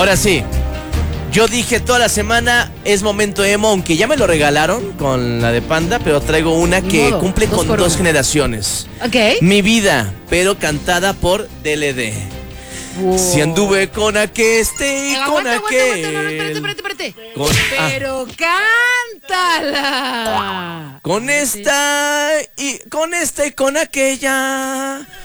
Ahora sí. Yo dije toda la semana es momento emo, aunque ya me lo regalaron con la de Panda, pero traigo una que cumple con dos generaciones. Ok. Mi vida, pero cantada por DLD. Wow. Si anduve con aqueste y con aquel. No, espérate. Con, Pero cántala. con esta y con aquella.